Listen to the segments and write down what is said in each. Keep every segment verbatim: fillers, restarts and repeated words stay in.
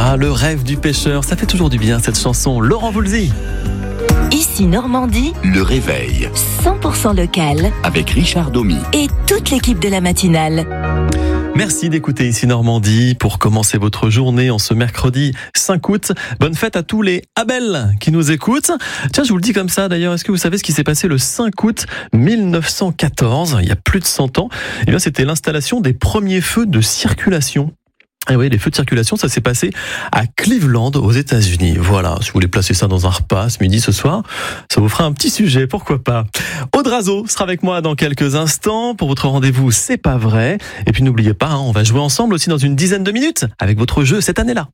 Ah, le rêve du pêcheur, ça fait toujours du bien cette chanson. Laurent Voulzy. Ici Normandie, le réveil, cent pour cent local, avec Richard Domy et toute l'équipe de la matinale. Merci d'écouter Ici Normandie pour commencer votre journée en ce mercredi cinq août. Bonne fête à tous les Abel qui nous écoutent. Tiens, je vous le dis comme ça d'ailleurs, est-ce que vous savez ce qui s'est passé le cinq août mille neuf cent quatorze, il y a plus de cent ans? Eh bien, c'était l'installation des premiers feux de circulation. Et oui, les feux de circulation, ça s'est passé à Cleveland, aux États-Unis. Voilà, si vous voulez placer ça dans un repas ce midi, ce soir, ça vous fera un petit sujet, pourquoi pas. Aude Razo sera avec moi dans quelques instants pour votre rendez-vous C'est pas vrai. Et puis n'oubliez pas, hein, on va jouer ensemble aussi dans une dizaine de minutes avec votre jeu cette année-là.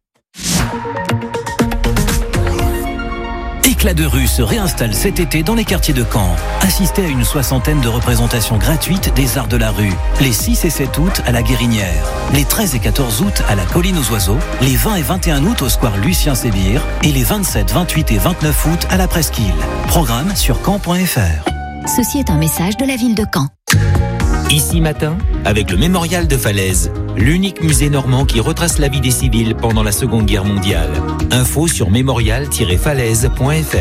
Éclat de rue se réinstalle cet été dans les quartiers de Caen. Assistez à une soixantaine de représentations gratuites des arts de la rue. Les six et sept août à la Guérinière. Les treize et quatorze août à la Colline aux Oiseaux. Les vingt et vingt et un août au square Lucien Sébire. Et les vingt-sept, vingt-huit et vingt-neuf août à la Presqu'île. Programme sur caen point f r. Ceci est un message de la ville de Caen. Ici matin, avec le mémorial de Falaise, l'unique musée normand qui retrace la vie des civils pendant la Seconde Guerre mondiale. Info sur mémorial tiret falaise point f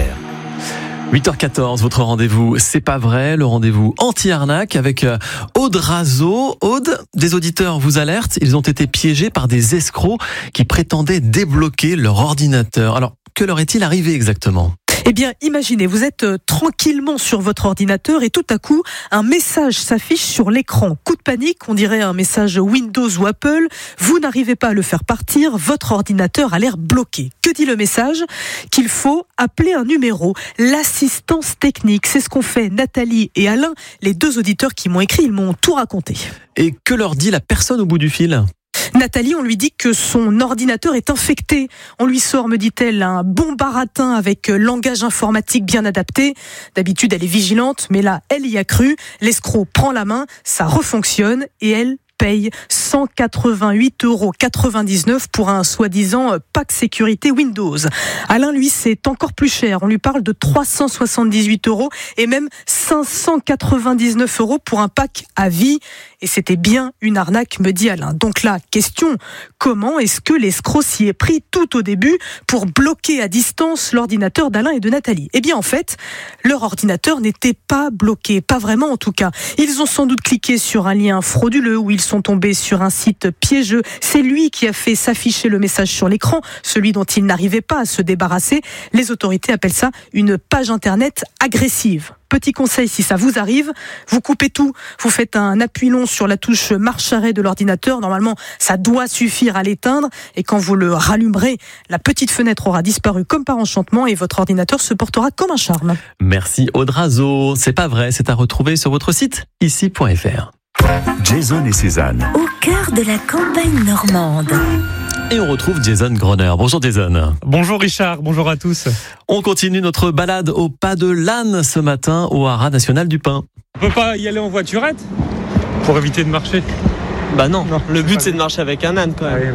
r. huit heures quatorze, votre rendez-vous C'est pas vrai, le rendez-vous anti-arnaque avec Aude Razo. Aude, des auditeurs vous alertent, ils ont été piégés par des escrocs qui prétendaient débloquer leur ordinateur. Alors, que leur est-il arrivé exactement ? Eh bien, imaginez, vous êtes euh, tranquillement sur votre ordinateur et tout à coup, un message s'affiche sur l'écran. Coup de panique, on dirait un message Windows ou Apple. Vous n'arrivez pas à le faire partir, votre ordinateur a l'air bloqué. Que dit le message ? Qu'il faut appeler un numéro, l'assistance technique. C'est ce qu'ont fait Nathalie et Alain, les deux auditeurs qui m'ont écrit, ils m'ont tout raconté. Et que leur dit la personne au bout du fil ? Nathalie, on lui dit que son ordinateur est infecté. On lui sort, me dit-elle, un bon baratin avec langage informatique bien adapté. D'habitude, elle est vigilante, mais là, elle y a cru. L'escroc prend la main, ça refonctionne et elle paye cent quatre-vingt-huit euros quatre-vingt-dix-neuf pour un soi-disant pack sécurité Windows. Alain, lui, c'est encore plus cher. On lui parle de trois cent soixante-dix-huit euros et même cinq cent quatre-vingt-dix-neuf euros pour un pack à vie. Et c'était bien une arnaque, me dit Alain. Donc là, question, comment est-ce que l'escroc s'y est pris tout au début pour bloquer à distance l'ordinateur d'Alain et de Nathalie ? Eh bien, en fait, leur ordinateur n'était pas bloqué, pas vraiment en tout cas. Ils ont sans doute cliqué sur un lien frauduleux ou ils sont tombés sur un site piégeux. C'est lui qui a fait s'afficher le message sur l'écran, celui dont ils n'arrivaient pas à se débarrasser. Les autorités appellent ça une page internet agressive. Petit conseil, si ça vous arrive, vous coupez tout, vous faites un appui long sur la touche marche-arrêt de l'ordinateur. Normalement, ça doit suffire à l'éteindre. Et quand vous le rallumerez, la petite fenêtre aura disparu comme par enchantement et votre ordinateur se portera comme un charme. Merci Aude Razo. C'est pas vrai, c'est à retrouver sur votre site ici point f r. Jason et Cézanne. Au cœur de la campagne normande. Et on retrouve Jason Groner. Bonjour Jason. Bonjour Richard, bonjour à tous. On continue notre balade au pas de l'âne ce matin au Haras national du Pin. On peut pas y aller en voiturette pour éviter de marcher? Bah non, non le but c'est de marcher avec un âne quand même.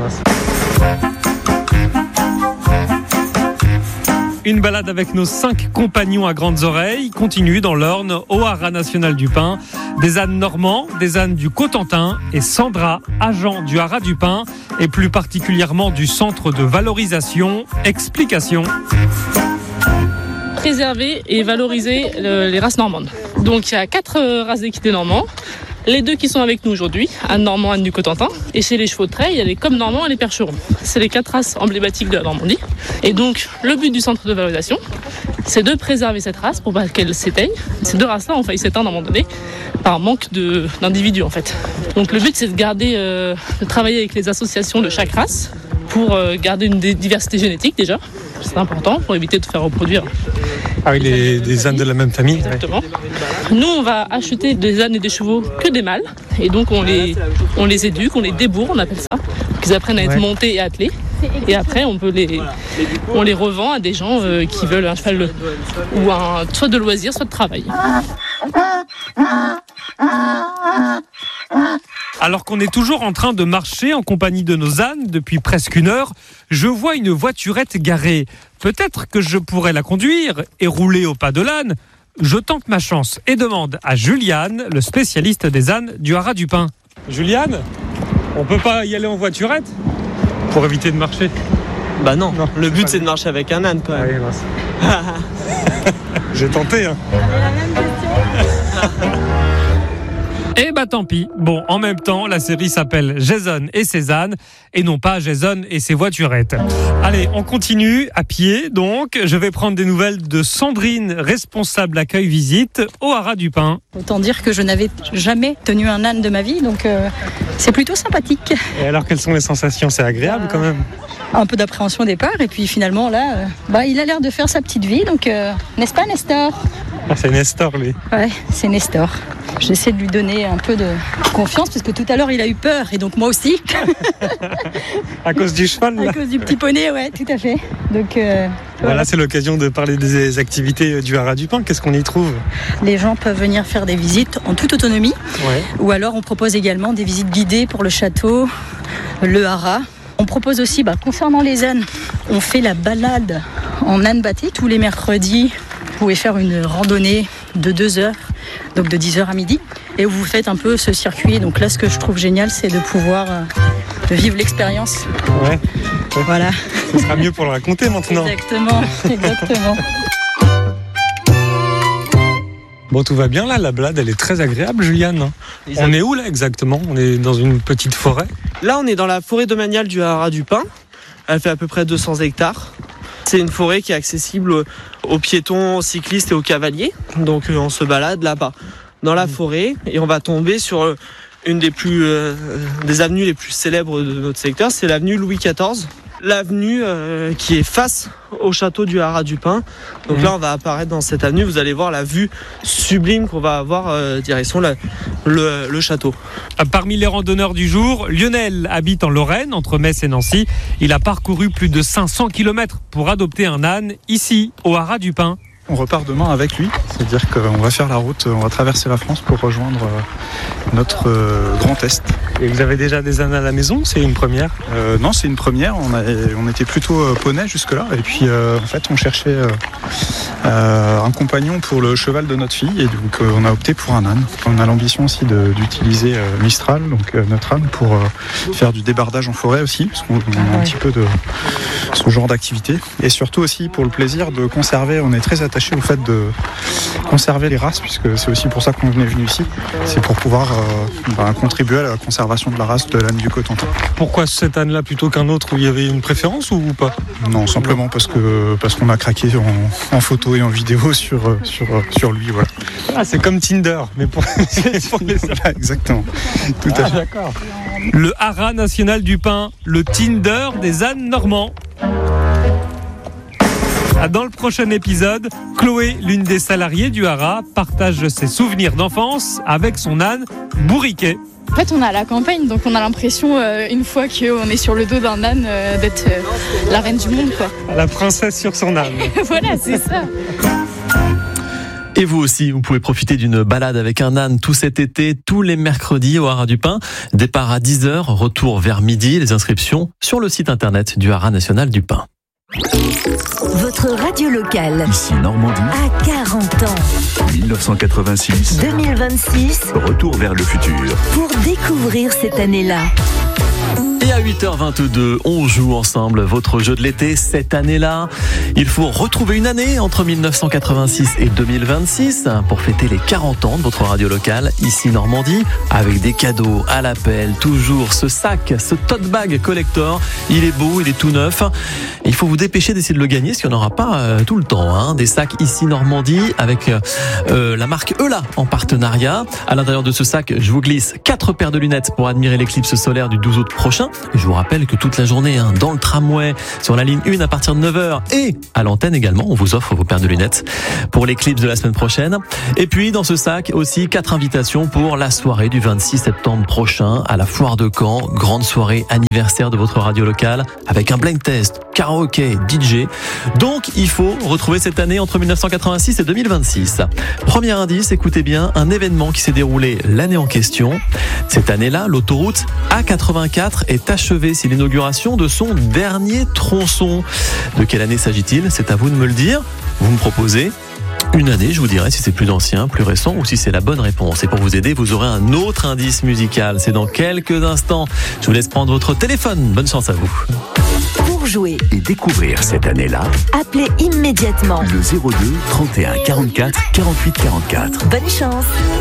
Ah oui, Une balade avec nos cinq compagnons à grandes oreilles continue dans l'Orne, au Haras national du Pin. Des ânes normands, des ânes du Cotentin et Sandra, agent du Haras du Pin et plus particulièrement du centre de valorisation Explication. Préserver et valoriser le, les races normandes. Donc il y a quatre races d'équités normands. Les deux qui sont avec nous aujourd'hui, Âne normand, Âne du Cotentin. Et chez les chevaux de trait, il y a les Cômes normands et les Percherons. C'est les quatre races emblématiques de la Normandie. Et donc, le but du centre de valorisation, c'est de préserver cette race pour pas qu'elle s'éteigne. Ces deux races-là ont failli s'éteindre à un moment donné par manque de, d'individus, en fait. Donc le but, c'est de garder, euh, de travailler avec les associations de chaque race pour euh, garder une diversité génétique déjà. C'est important pour éviter de faire reproduire. Ah oui, les, des ânes de la même famille. Exactement. Nous, on va acheter des ânes et des chevaux que des mâles. Et donc, on les, on les éduque, on les débourre, on appelle ça. Donc, ils apprennent à être ouais. montés et attelés. Et après, on peut les, on les revend à des gens euh, qui veulent un cheval ou un, soit de loisir, soit de travail. Alors qu'on est toujours en train de marcher en compagnie de nos ânes depuis presque une heure, je vois une voiturette garée. Peut-être que je pourrais la conduire et rouler au pas de l'âne. Je tente ma chance et demande à Juliane, le spécialiste des ânes du Haras du Pin. Juliane, on peut pas y aller en voiturette pour éviter de marcher? Bah non, Non, le c'est but pas c'est de marcher avec un âne quand Ah même. oui, mince. J'ai tenté. Hein. Eh bah tant pis. Bon, en même temps, la série s'appelle Jason et ses ânes et non pas Jason et ses voiturettes. Allez, on continue à pied donc. Je vais prendre des nouvelles de Sandrine, responsable accueil visite au Haras du Pin. Autant dire que je n'avais jamais tenu un âne de ma vie, donc euh, c'est plutôt sympathique. Et alors, quelles sont les sensations? C'est agréable Euh, quand même. Un peu d'appréhension au départ, et puis finalement là, euh, bah, il a l'air de faire sa petite vie, donc euh, n'est-ce pas Nestor? Ah, c'est Nestor, lui. Ouais, c'est Nestor. J'essaie de lui donner un peu de confiance, parce que tout à l'heure il a eu peur, et donc moi aussi. À cause du cheval, là. À cause du petit poney, ouais, tout à fait. Donc euh, Voilà, voilà. c'est l'occasion de parler des activités du Haras du Pin. Qu'est-ce qu'on y trouve? Les gens peuvent venir faire des visites en toute autonomie, Ouais. ou alors on propose également des visites guidées pour le château, le haras. On propose aussi, bah, concernant les ânes, on fait la balade en âne bâté tous les mercredis. Vous pouvez faire une randonnée de deux heures, donc de dix heures à midi, et vous faites un peu ce circuit. Donc là, ce que je trouve génial, c'est de pouvoir euh, de vivre l'expérience. Ouais. Ouais. Voilà. Ce sera mieux pour le raconter maintenant. Exactement, exactement. Bon, tout va bien là, la balade elle est très agréable, Juliane. Ils On avaient- est où là exactement? On est dans une petite forêt. Là on est dans la forêt domaniale du Haras du Pin. Elle fait à peu près deux cents hectares. C'est une forêt qui est accessible aux piétons, aux cyclistes et aux cavaliers. Donc euh, on se balade là-bas dans la forêt et on va tomber sur euh, une des plus euh, des avenues les plus célèbres de notre secteur, c'est l'avenue Louis quatorze. L'avenue euh, qui est face au château du Haras du Pin. Donc Mmh. là on va apparaître dans cette avenue, vous allez voir la vue sublime qu'on va avoir euh, direction la- le, le château. Parmi les randonneurs du jour, Lionel habite en Lorraine, entre Metz et Nancy. Il a parcouru plus de cinq cents kilomètres pour adopter un âne, ici, au Haras du Pin. On repart demain avec lui, c'est-à-dire qu'on va faire la route, on va traverser la France pour rejoindre euh, notre euh, Grand Est. Et vous avez déjà des ânes à la maison? C'est une première? Euh, non, c'est une première, on, a, on était plutôt euh, poney jusque-là, et puis euh, en fait on cherchait euh, euh, un compagnon pour le cheval de notre fille, et donc euh, on a opté pour un âne. On a l'ambition aussi de- d'utiliser euh, Mistral, donc euh, notre âne, pour euh, faire du débardage en forêt aussi, parce qu'on on a un petit peu de ce genre d'activité, et surtout aussi pour le plaisir de conserver, on est très attaché au fait de conserver les races, puisque c'est aussi pour ça qu'on est venu ici, c'est pour pouvoir euh, bah, contribuer à la conservation de la race de l'âne du Cotentin. Pourquoi cet âne-là plutôt qu'un autre? Où il y avait une préférence ou pas? Non, simplement parce que parce qu'on a craqué en, en photo et en vidéo sur euh, sur euh, sur lui, voilà. Ah, c'est comme Tinder, mais pour, pour les ânes. Voilà, exactement. Tout à Ah, fait. d'accord. Le Haras national du Pin, le Tinder des ânes normands. Dans le prochain épisode, Chloé, l'une des salariées du Haras, partage ses souvenirs d'enfance avec son âne Bourriquet. En fait, on est à la campagne, donc on a l'impression, euh, une fois qu'on est sur le dos d'un âne, euh, d'être euh, la reine du monde, quoi. La princesse sur son âne. Voilà, c'est ça. Et vous aussi, vous pouvez profiter d'une balade avec un âne tout cet été, tous les mercredis au Haras du Pin. Départ à dix heures, retour vers midi. Les inscriptions sur le site internet du Haras national du Pin. Votre radio locale Ici Normandie, à quarante ans. dix-neuf cent quatre-vingt-six. deux mille vingt-six, Retour vers le futur. pour découvrir cette année-là. Et à huit heures vingt-deux, on joue ensemble votre jeu de l'été cette année-là. Il faut retrouver une année entre mille neuf cent quatre-vingt-six et deux mille vingt-six pour fêter les quarante ans de votre radio locale, ici Normandie, avec des cadeaux à l'appel, toujours ce sac, ce tote bag collector. Il est beau, il est tout neuf. Il faut vous dépêcher d'essayer de le gagner, parce qu'il n'y en aura pas euh, tout le temps. Hein. Des sacs ici Normandie avec euh, la marque Eula en partenariat. À l'intérieur de ce sac, je vous glisse quatre paires de lunettes pour admirer l'éclipse solaire du douze août prochain. Et je vous rappelle que toute la journée, hein, dans le tramway, sur la ligne un à partir de neuf heures et à l'antenne également, on vous offre vos paires de lunettes pour l'éclipse de la semaine prochaine. Et puis dans ce sac aussi quatre invitations pour la soirée du vingt-six septembre prochain à la Foire de Caen, grande soirée anniversaire de votre radio locale avec un blind test, karaoké, D J. Donc il faut retrouver cette année entre mille neuf cent quatre-vingt-six et deux mille vingt-six. Premier indice, écoutez bien, un événement qui s'est déroulé l'année en question. Cette année-là, l'autoroute A quatre-vingt-quatre est achevée, c'est l'inauguration de son dernier tronçon. De quelle année s'agit-il? C'est à vous de me le dire. Vous me proposez une année, je vous dirai si c'est plus ancien, plus récent ou si c'est la bonne réponse. Et pour vous aider, vous aurez un autre indice musical. C'est dans quelques instants. Je vous laisse prendre votre téléphone. Bonne chance à vous. Pour jouer. Et découvrir cette année-là, Appelez immédiatement. le zéro deux trente et un quarante-quatre quarante-huit quarante-quatre. Bonne chance.